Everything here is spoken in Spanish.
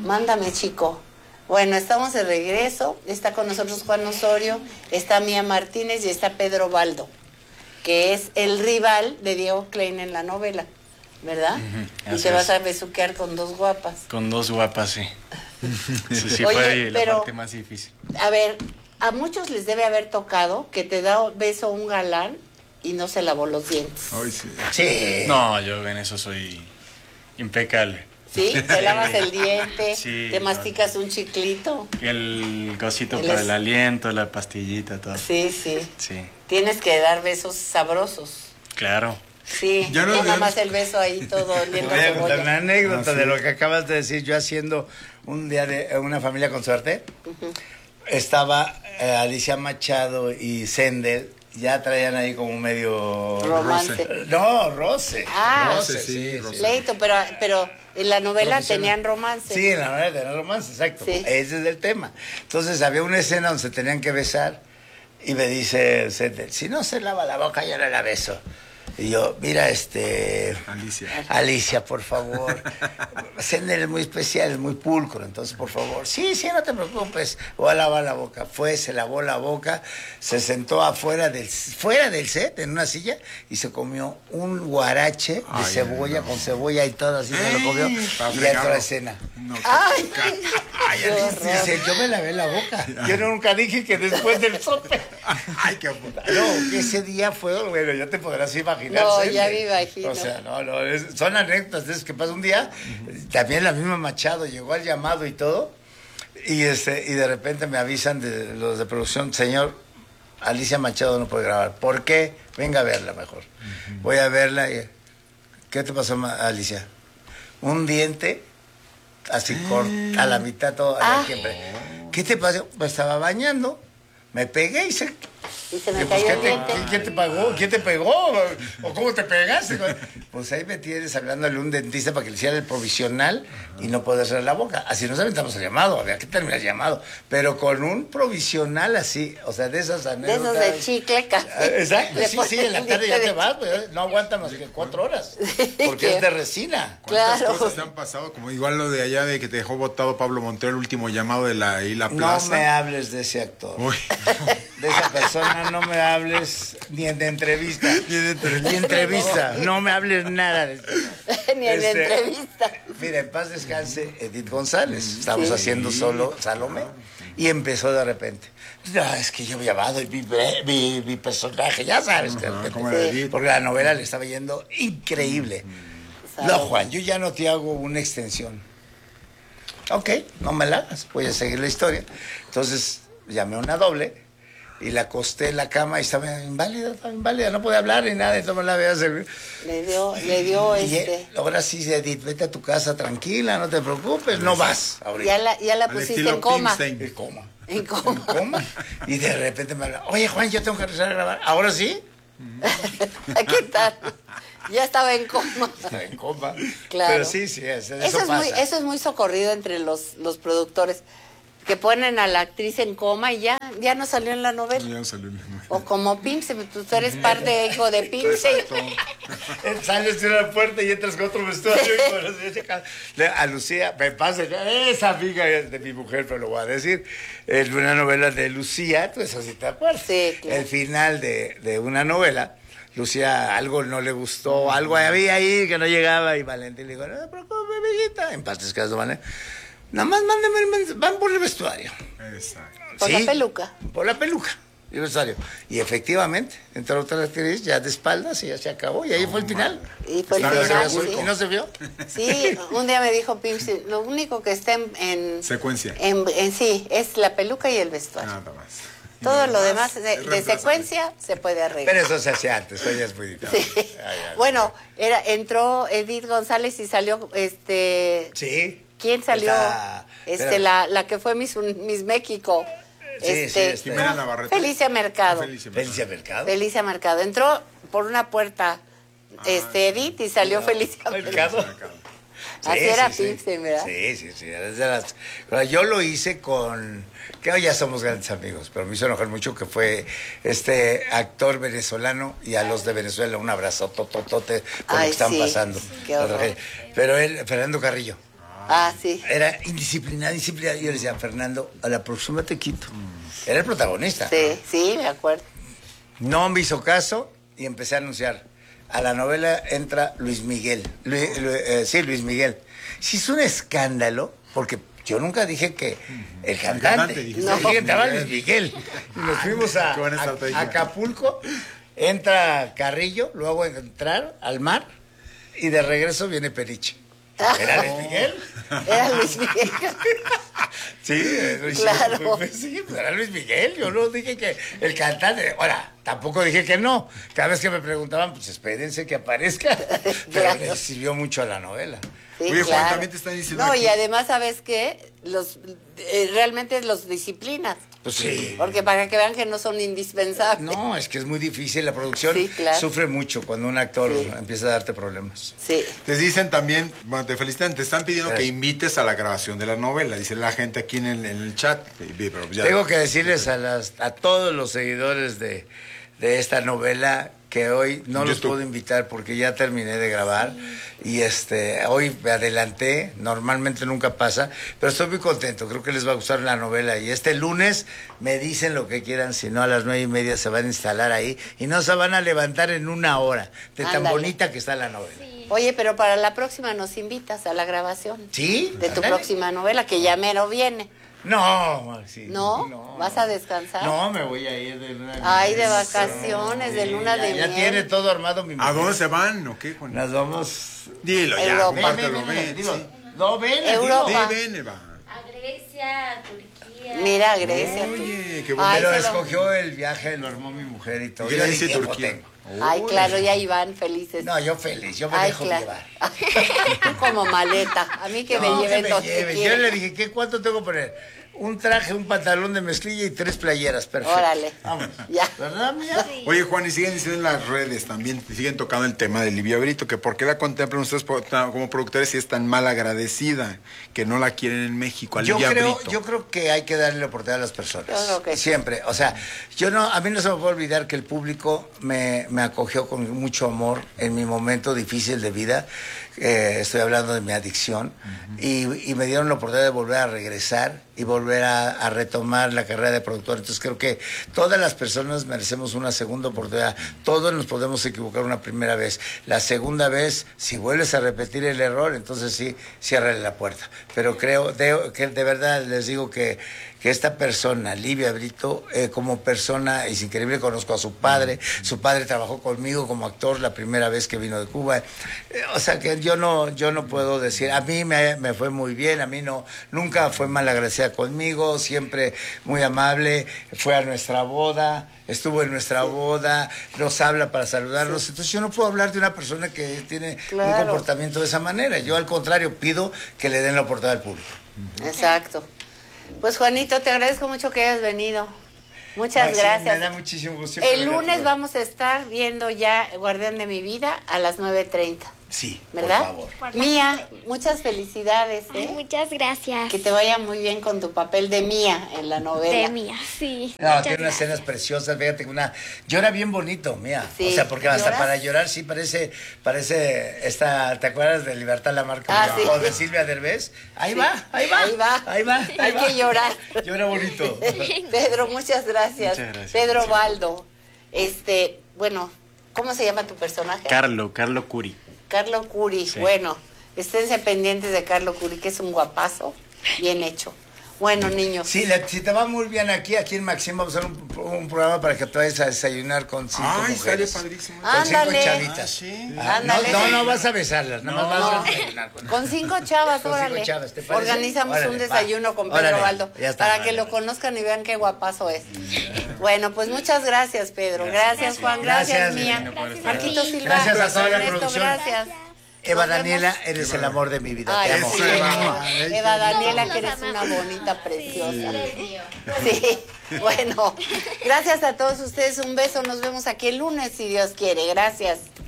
Mándame, chico. Bueno, estamos de regreso. Está con nosotros Juan Osorio, está Mía Martínez y está Pedro Baldo, que es el rival de Diego Klein en la novela, ¿verdad? Y te vas a besuquear con dos guapas. Con dos guapas, sí. Sí, Oye, fue la pero, parte más difícil. A ver, a muchos les debe haber tocado que te da beso un galán y no se lavó los dientes. Ay, sí. Sí. No, yo en eso soy impecable. ¿Sí? Te lavas el diente, sí, te masticas un chiclito. El cosito para el aliento, la pastillita, todo. Sí. Sí. Tienes que dar besos sabrosos. Claro. Sí, Ya no, nada más el beso ahí todo oliendo Voy a contar cebolla. una anécdota sí. de lo que acabas de decir. Yo haciendo un día de una familia con suerte, estaba Alicia Machado y Sendel, ya traían ahí como medio... Romance. No, roce. Ah, Roce, sí, roce. Leito, pero en la novela Profesional. tenían romance. Sí, en la novela tenían romance, exacto. Sí. Ese es el tema. Entonces había una escena donde se tenían que besar y me dice Sendel, si no se lava la boca yo no la beso. Y yo, mira, Alicia, por favor. Sendel es muy especial, es muy pulcro, entonces, por favor. Sí, no te preocupes. Voy a lavar la boca. Se lavó la boca, se sentó fuera del set, en una silla, y se comió un guarache de cebolla, con cebolla y todo, así se lo comió. Y entró a la escena. No, Ay, Dice, yo me lavé la boca. Yo nunca dije que después del sope. Ay, qué puta. No, ese día fue, bueno, ya te podrás imaginar. No, Sendel. ya me imagino. O sea, son anécdotas de eso que pasa un día. También la misma Machado llegó al llamado y todo. Y de repente me avisan de los de producción, señor, Alicia Machado no puede grabar. ¿Por qué? Venga a verla mejor. Voy a verla. ¿Qué te pasó, Alicia? Un diente, así corta, a la mitad todo. ¿Qué te pasó? Me estaba bañando, me pegué y se me cayó el diente. ¿Quién te pagó? ¿Quién te pegó? ¿O cómo te pegaste? Pues ahí me tienes hablándole a un dentista para que le hiciera el provisional y no poder cerrar la boca. Así nos aventamos el llamado, había que terminar el llamado. Pero con un provisional así, o sea, de esas anécdotas. De esos de chicle casi. Exacto, sí, en la tarde ya te vas, pues, no aguanta más que 4 horas. Porque es de resina. ¿Cuántas Claro. cosas te han pasado? Como igual lo de allá de que te dejó botado Pablo Montero, el último llamado de la Plaza. No me hables de ese actor. Uy. De esa persona no me hables ni en entrevista. Ni entrevista. No me hables nada de esto. Ni en entrevista. Mira, en paz descanse Edith González. Estamos haciendo solo Salomé. Y empezó de repente. No, es que yo había llamado y mi personaje, ya sabes. ¿Cómo era Edith? Porque la novela le estaba yendo increíble. No, Juan, yo ya no te hago una extensión. Ok, no me la hagas, voy a seguir la historia. Entonces llamé a una doble y la acosté en la cama y estaba inválida, no podía hablar ni nada, entonces me la veía servir. Le dio Ahora sí, Edith, vete a tu casa tranquila, no te preocupes, no vas ahorita. Ya la pusiste en coma. En coma. En coma. Y de repente me habla, oye Juan, yo tengo que regresar a grabar. ¿Ahora sí? ¿Qué tal? Ya estaba en coma. Estaba en coma. Claro. Pero sí, eso pasa. Eso es muy socorrido entre los productores, que ponen a la actriz en coma y ya no salió en la novela. Ya salió en la novela. O como Pimse, tú eres parte hijo de Pimse. Sales de una puerta y entras con otro vestuario y a Lucía, me pasa, esa amiga de mi mujer, pero lo voy a decir, en una novela de Lucía, tú eso sí te acuerdas. Sí, claro. El final de una novela, Lucía algo no le gustó, algo había ahí que no llegaba y Valentín le dijo, no te preocupes, amiguita, en paz descanse, ¿vale? Nada más van por el vestuario. Exacto. Por la peluca. Por la peluca. Y el vestuario. Y efectivamente, entró otra actriz ya de espaldas y ya se acabó. Y ahí fue el final. Y fue el Claro, final, sí. ¿Y no se vio? Sí, un día me dijo Pimse, lo único que está en Secuencia. Sí, es la peluca y el vestuario. Nada más. Todo lo demás de secuencia se puede arreglar. Pero eso se hacía antes, eso ya es muy difícil. Sí. Bueno, entró Edith González y salió Sí. ¿Quién salió? La que fue Miss México. Jimena Navarrete. Felicia Mercado. Felicia Mercado. Felicia Mercado. Entró por una puerta Edith y salió Felicia Mercado. Así era Pimse, ¿verdad? Sí. Yo lo hice con, que hoy ya somos grandes amigos, pero me hizo enojar mucho que fue este actor venezolano y a los de Venezuela un abrazo tototote por lo que están pasando. Qué horror. Pero él, Fernando Carrillo. Ah, sí. Era indisciplinado. Yo le decía, Fernando, a la próxima te quito. Era el protagonista. Sí, sí, me acuerdo. No me hizo caso y empecé a anunciar. A la novela entra Luis Miguel. Luis Miguel. Sí, es un escándalo, porque yo nunca dije que el cantante. Dijiste, Dije que entraba Luis Miguel. Y nos fuimos a qué buena estrategia. Acapulco. Entra Carrillo, luego entrar al mar y de regreso viene Periche. ¿Era Luis Miguel? Era Luis Miguel. Sí, Claro. Sí, pues era Luis Miguel. Yo no dije que el cantante. Ahora, tampoco dije que no. Cada vez que me preguntaban, pues espérense que aparezca. Pero Claro. le sirvió mucho a la novela. Sí, Oye, Juan, claro. también te están diciendo No, aquí- y además, ¿sabes qué? Realmente los disciplinas. Pues sí. Porque para que vean que no son indispensables. No, es que es muy difícil. La producción Sí, claro. sufre mucho cuando un actor Sí. empieza a darte problemas. Sí. Te dicen también, bueno, te felicitan, te están pidiendo que Gracias. invites a la grabación de la novela, dice la gente aquí en el chat. Pero ya- Tengo que decirles a todos los seguidores de esta novela que hoy no los YouTube. puedo invitar porque ya terminé de grabar y hoy me adelanté, normalmente nunca pasa, pero estoy muy contento, creo que les va a gustar la novela y este lunes me dicen lo que quieran, si no a las 9:30 se van a instalar ahí y no se van a levantar en una hora de tan Ándale. bonita que está la novela. Oye, pero para la próxima nos invitas a la grabación. ¿Sí? De tu Ándale. próxima novela, que ya mero viene. No, sí. ¿No? ¿Vas a descansar? No, me voy a ir de luna de Ay, miel. de vacaciones, de luna de Ya miel. tiene todo armado mi ¿A mujer. dónde se van o qué, Juan? Nos vamos. Dilo ya, Europa. compártelo, ven. digo, Sí. no, ven. Europa. Sí, ven, va. A Grecia, a Turquía. Mira, Grecia. tú. Oye, qué bueno. Ay, Pero se lo- escogió el viaje, lo armó mi mujer y todo. ¿Y qué Yo le ni dice tiempo Turquía? tengo. Ay, claro, ya iban felices. No, yo feliz, yo me Ay, dejo claro. llevar. Tú como maleta. A mí que No, me lleven que donde lleven. Yo quieran. le dije, ¿cuánto tengo que poner? Un traje, un pantalón de mezclilla y 3 playeras, perfecto. Órale. Vamos. Ya. ¿Verdad, mía? Oye, Juan, y siguen diciendo en las redes también, siguen tocando el tema de Livia Brito, que por qué la contemplan ustedes como productores si es tan mal agradecida, que no la quieren en México, a Livia Brito. Yo creo que hay que darle la oportunidad a las personas. Yo creo que sí. Siempre. O sea, a mí no se me puede olvidar que el público me acogió con mucho amor en mi momento difícil de vida. Estoy hablando de mi adicción. Y me dieron la oportunidad de volver a regresar y volver a retomar la carrera de productor. Entonces creo que todas las personas merecemos una segunda oportunidad. Todos nos podemos equivocar una primera vez. La segunda vez, si vuelves a repetir el error, entonces sí, ciérrale la puerta. Pero creo que de verdad les digo que esta persona, Livia Brito, como persona, es increíble, conozco a su padre trabajó conmigo como actor la primera vez que vino de Cuba, o sea que yo no puedo decir, a mí me fue muy bien, a mí nunca fue mal agradecida conmigo, siempre muy amable, fue a nuestra boda, estuvo en nuestra boda, nos habla para saludarnos, entonces yo no puedo hablar de una persona que tiene un Claro. comportamiento de esa manera, yo al contrario pido que le den la oportunidad al público. Exacto. Pues Juanito, te agradezco mucho que hayas venido. Muchas Ay, sí, gracias. me da muchísimo gusto. El lunes vamos a estar viendo ya Guardián de mi vida a las 9:30. Sí, ¿Verdad? por favor. Mía, muchas felicidades, Ay, ¿eh? muchas gracias. Que te vaya muy bien con tu papel de Mía en la novela. De mía, sí. No, Muchas tiene unas gracias. escenas preciosas, fíjate que llora bien bonito, mía. Sí, O sea, porque hasta ¿lloras? para llorar sí parece esta, ¿te acuerdas de Libertad Lamarca? Ah, sí. O de Silvia Derbez. Ahí Sí. va, ahí va. Ahí va. Ahí va. Hay que llorar. Llora bonito. Pedro, muchas gracias. Muchas gracias. Pedro Baldo. Bueno, ¿cómo se llama tu personaje? Carlo Curi. Carlo Curi. Sí. Bueno, esténse pendientes de Carlo Curi, que es un guapazo, bien hecho. Bueno, niños. Sí, si te va muy bien aquí en Maxim vamos a hacer un programa para que te vayas a desayunar con 5 Ay, sale mujeres. padrísimo. Con 5 Ándale. chavitas. Ah, sí. Ándale. No vas a besarlas, nada más vas a desayunar con Con 5 chavas, Con 5 órale. chavas, ¿te parece? Organizamos Órale, un va. desayuno con Pedro Órale, Baldo ya está, para que órale, lo órale. conozcan y vean qué guapazo es. Bueno, pues muchas gracias, Pedro. Gracias, Juan. Gracias, Gracias, Mía. Divino, por estar Marquito aquí. Silva. Gracias a toda la Ernesto, producción. gracias. Eva Nos Daniela, vemos. eres el amor de mi vida. Ay, Te amo. sí, Eso, Eva. Eva. Eva Daniela, Todos que eres los una amamos. bonita, preciosa. Sí, bueno, gracias a todos ustedes, un beso, nos vemos aquí el lunes si Dios quiere, gracias.